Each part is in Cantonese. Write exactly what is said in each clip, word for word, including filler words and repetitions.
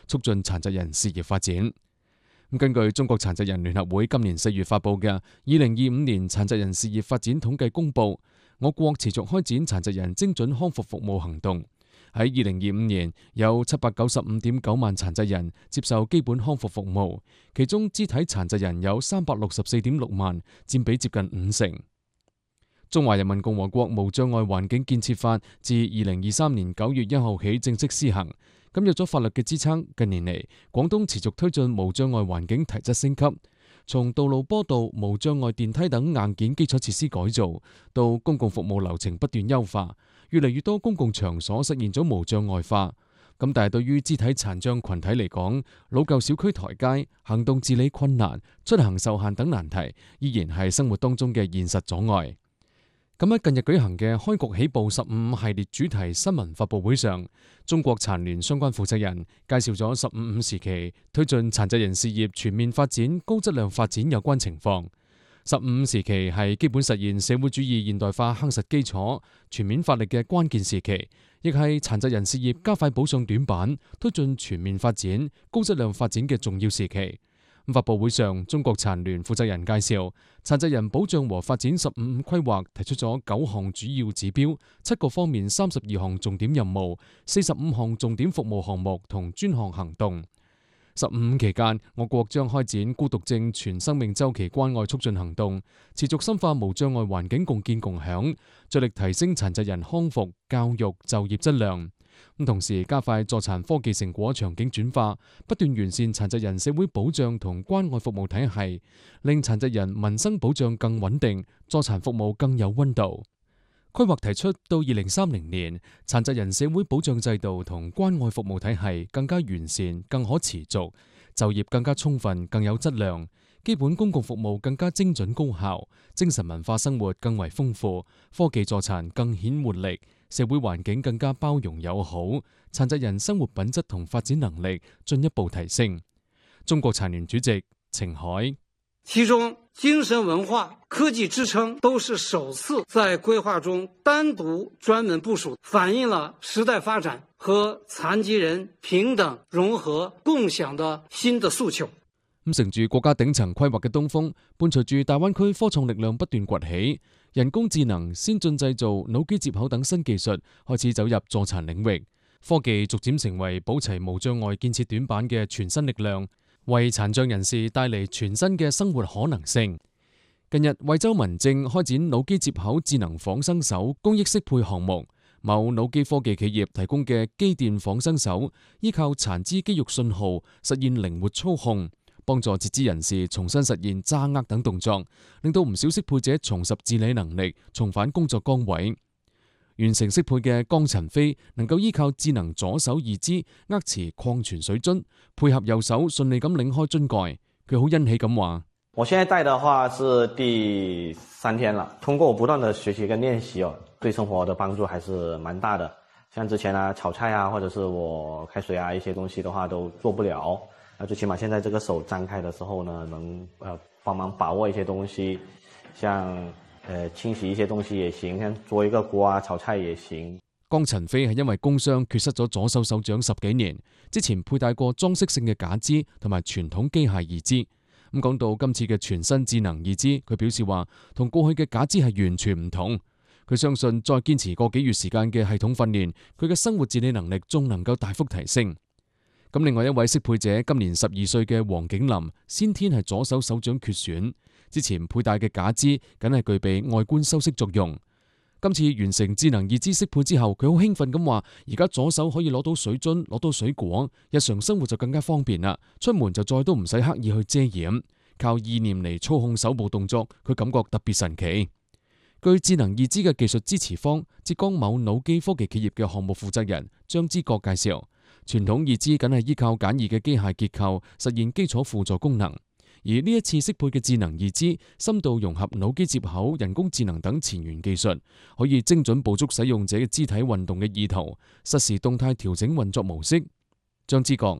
促進殘疾人事業發展。根據中國殘疾人聯合會今年四月發佈嘅《二零二五年殘疾人事業發展統計公佈》，我國持續開展殘疾人精準康復服務行動。喺二零二五年，有七百九十五點九萬殘疾人接受基本康復服務，其中肢體殘疾人有三百六十四點六萬，佔比接近五成。中華人民共和國無障礙環境建設法自二零二三年九月一號起正式施行。咁有咗法律嘅支撐，近年嚟廣東持續推進無障礙環境提質升級，從道路坡道、無障礙電梯等硬件基礎設施改造，到公共服務流程不斷優化，越嚟越多公共場所實現咗無障礙化。咁但係對於肢體殘障群體嚟講，老舊小區台階、行動自理困難、出行受限等難題，依然係生活當中嘅現實阻礙。咁喺近日舉行嘅開局起步十五系列主題新聞發佈會上，中國殘聯相關負責人介紹咗十五五時期推進殘疾人事業全面發展、高質量發展有關情況。十五五時期係基本實現社會主義現代化夯實基礎、全面發力嘅關鍵時期，亦係殘疾人事業加快補上短板、推進全面發展、高質量發展嘅重要時期。發佈會上，中國殘聯負責人介紹，殘疾人保障和發展十五五規劃提出咗九項主要指標、七個方面三十二項重點任務、四十五項重點服務項目同專項行動。十五五期間，我國將開展孤獨症全生命週期關愛促進行動，持續深化無障礙環境共建共享，着力提升殘疾人康復、教育、就業質量。咁同時加快助殘科技成果場景轉化，不斷完善殘疾人社會保障同關愛服務體系，令殘疾人民生保障更穩定，助殘服務更有溫度。規劃提出到二零三零年，殘疾人社會保障制度同關愛服務體系更加完善、更可持續，就業更加充分、更有質量，基本公共服務更加精準高效，精神文化生活更為豐富，科技助殘更顯活力，社會環境更加包容友好，殘疾人生活品質同發展能力進一步提升。中國殘聯主席程海， 其中精神文化、科技支撐都是首次在規劃中單獨專門部署，反映了時代發展和殘疾人平等、融合、共享的新的訴求。 咁乘住國家頂層規劃嘅東風，伴隨住大灣區科創力量不斷崛起，人工智能、先進製造、腦機接口等新技術開始走入助殘領域，科技逐漸成為補齊無障礙建設短板嘅全新力量，為殘障人士帶嚟全新嘅生活可能性。近日，惠州民政開展腦機接口智能仿生手公益適配項目，某腦機科技企業提供嘅機電仿生手，依靠殘肢肌肉信號實現靈活操控，幫助截肢人士重新實現揸握等動作，令到唔少適配者重拾自理能力，重返工作崗位。完成適配嘅江陳飛能夠依靠智能左手二支握持礦泉水樽，配合右手順利咁擰開樽蓋。佢好欣喜咁話： 我現在帶的話是第三天了，通過我不斷的學習跟練習哦，對生活的幫助還是蠻大的。像之前啊炒菜啊，或者是我開水啊一些東西的話都做不了。啊，最起碼現在這個手張開的時候呢，能呃幫忙把握一些東西，像呃清洗一些東西也行，像做一個鍋啊炒菜也行。 江陳飛係因為工傷缺失咗左手手掌十幾年，之前佩戴過裝飾性嘅假肢同埋傳統機械義肢。咁講到今次嘅全新智能義肢，佢表示話同過去嘅假肢係完全唔同。佢相信再堅持個幾月時間嘅系統訓練，佢嘅生活自理能力仲能夠大幅提升。咁另外一位適配者今年十二歲嘅黃景林，先天係左手手掌缺損，之前佩戴嘅假肢梗係具備外觀修飾作用。今次完成智能義肢適配之後，佢好興奮咁話：而家左手可以攞到水樽、攞到水果，日常生活就更加方便啦。出門就再都唔使刻意去遮掩，靠意念嚟操控手部動作，佢感覺特別神奇。據智能義肢嘅技術支持方浙江某腦機科技企業嘅項目負責人張之國介紹，傳統義肢梗係依靠簡易嘅機械結構實現基礎輔助功能，而呢一次適配嘅智能義肢深度融合腦機接口、人工智能等前沿技術，可以精準捕捉使用者嘅肢體運動嘅意圖，實時動態調整運作模式。張之國：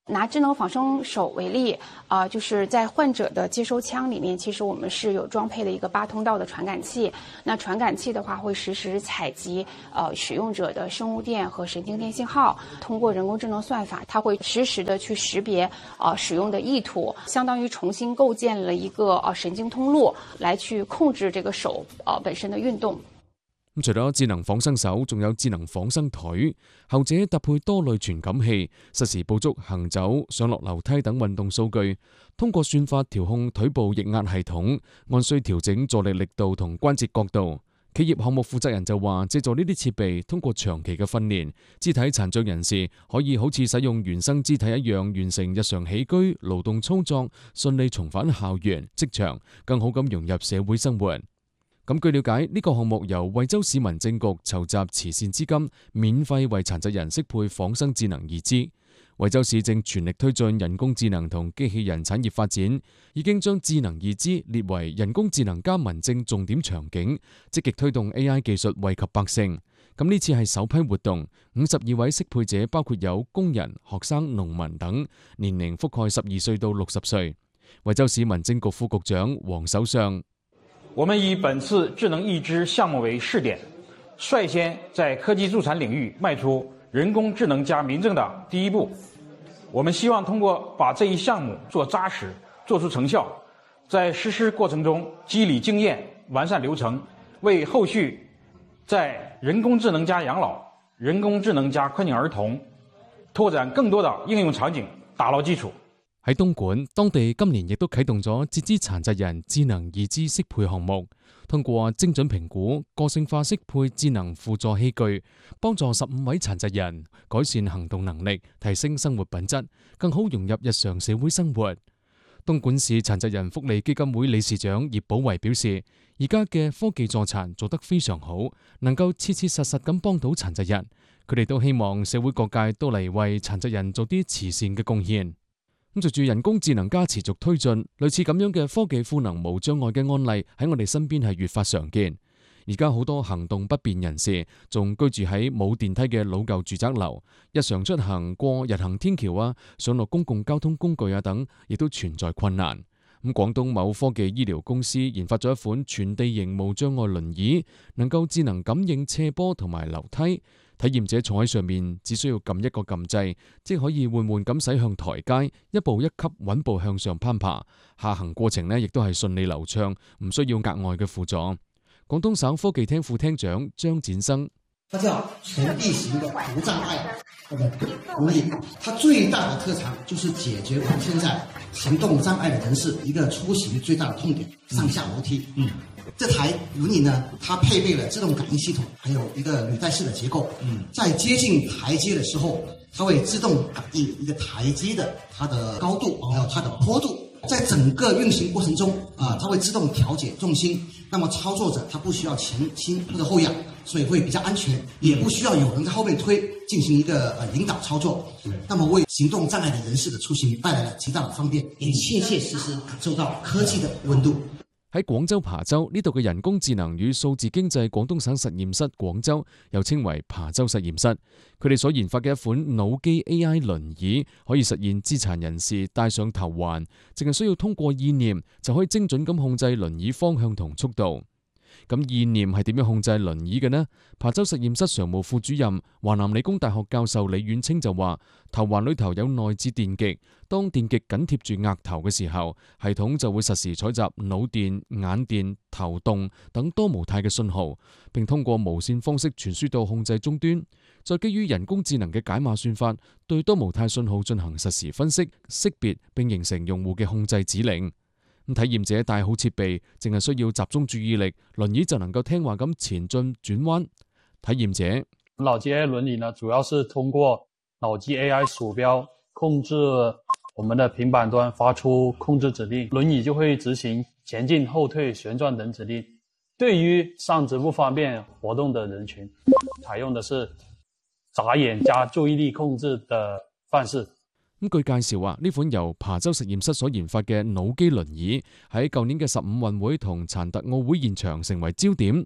拿智能仿生手为例，啊、呃，就是在患者的接收腔里面，其实我们是有装配了一个八通道的传感器。那传感器的话，会实时采集呃使用者的生物电和神经电信号，通过人工智能算法，它会实时的去识别呃使用的意图，相当于重新构建了一个呃神經通路，來去控制這個手呃本身的運動。 咁除咗智能仿生手，仲有智能仿生腿，後者搭配多類傳感器，實時捕捉行走、上落樓梯等運動數據，通過算法調控腿部液壓系統，按需調整助力力度同關節角度。企業項目負責人就話，借助呢啲設備，通過長期嘅訓練，肢體殘障人士可以好似使用原生肢體一樣，完成日常起居、勞動操作，順利重返校園、職場，更好咁融入社會生活。咁據了解，呢、這個項目由惠州市民政局籌集慈善資金，免費為殘疾人適配仿生智能義肢。惠州市正全力推進人工智能同機器人產業發展，已經將智能義肢列為人工智能加民政重點場景，積極推動 A I 技術惠及百姓。咁呢次係首批活動，五十二位適配者包括有工人、學生、農民等，年齡覆蓋十二歲到六十歲。惠州市民政局副局長黃守相。 我們以本次智能義肢項目為試點，率先在科技助殘領域邁出人工智能加民政的第一步。我們希望通過把這一項目做紮實、做出成效，在實施過程中積累經驗、完善流程，為後續在人工智能加養老、人工智能加困境兒童拓展更多的應用場景打牢基礎。 喺東莞，當地今年亦都啟動咗截肢殘疾人智能義肢適配項目，通過精準評估、個性化適配智能輔助器具，幫助十五位殘疾人改善行動能力，提升生活品質，更好融入日常社會生活。東莞市殘疾人福利基金會理事長葉寶維表示，而家嘅科技助殘做得非常好，能夠切切實實咁幫到殘疾人。佢哋都希望社會各界都嚟為殘疾人做啲慈善嘅貢獻。咁隨住人工智能加持續推進，類似咁樣嘅科技賦能無障礙嘅案例喺我哋身邊係越發常見。而家好多行動不便人士仲居住喺冇電梯嘅老舊住宅樓，日常出行過日行天橋啊、上落公共交通工具啊等，亦都存在困難。咁廣東某科技醫療公司研發咗一款全地形無障礙輪椅，能夠智能感應斜坡同埋樓梯。體驗者坐喺上面，只需要撳一個撳掣，即可以緩緩咁駛向台階，一步一級穩步向上攀爬。下行過程呢，亦都係順利流暢，唔需要額外嘅輔助。廣東省科技廳副廳長張展生， 它叫全地形的無障礙輪椅，它最大的特長就是解決我們現在行動障礙的人士一個出行最大的痛點，上下樓梯。嗯。這台輪椅呢，它配備了自動感應系統，還有一個履帶式的結構。嗯，在接近台階的時候，它會自動感應一個台階的它的高度，還有它的坡度。在整個運行過程中，啊、呃，它會自動調節重心。那麼操作者他不需要前傾或者後仰，所以會比較安全，也不需要有人在後面推進行一個呃引導操作。那麼為行動障礙的人士的出行帶來了極大的方便，也切切實實感受到科技的溫度。 喺廣州琶洲呢度嘅人工智能與數字經濟廣東省實驗室廣州，又稱為琶洲實驗室，佢哋所研發嘅一款腦機 A I 輪椅，可以實現肢殘人士戴上頭環，淨係需要通過意念就可以精準咁控制輪椅方向同速度。咁意念係點樣控制輪椅嘅呢？琶洲實驗室常務副主任、華南理工大學教授李遠清就話：頭環裏頭有內置電極，當電極緊貼住額頭嘅時候，系統就會實時採集腦電、眼電、頭動等多模態嘅信號，並通過無線方式傳輸到控制終端，再基於人工智能嘅解碼算法，對多模態信號進行實時分析、識別，並形成用戶嘅控制指令。體驗者帶好設備，淨係需要集中注意力，輪椅就能夠聽話咁前進轉彎。體驗者腦機 A I 輪椅呢，主要是通過腦機 A I 鼠標控制我們的平板端發出控制指令，輪椅就會執行前進、後退、旋轉等指令。對於上肢不方便活動的人群，採用的是眨眼加注意力控制的方式。 咁據介紹話，呢款由琶洲實驗室所研發嘅腦機輪椅喺舊年嘅十五運會同殘特奧會現場成為焦點。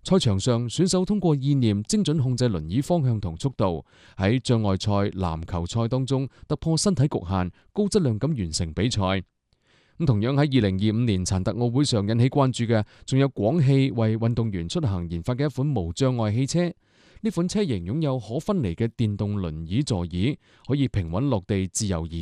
賽場上，選手通過意念精準控制輪椅方向同速度，喺障礙賽、籃球賽當中突破身體局限，高質量咁完成比賽。咁同樣喺二零二五年殘特奧會上引起關注嘅，仲有廣汽為運動員出行研發嘅一款無障礙汽車。呢款車型擁有可分離嘅電動輪椅座椅，可以平穩落地、自由移